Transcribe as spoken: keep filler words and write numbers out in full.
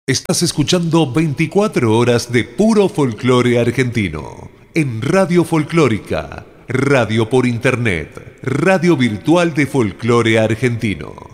Estás escuchando veinticuatro horas de puro folclore argentino en Radio Folclórica, radio por internet, radio virtual de folclore argentino.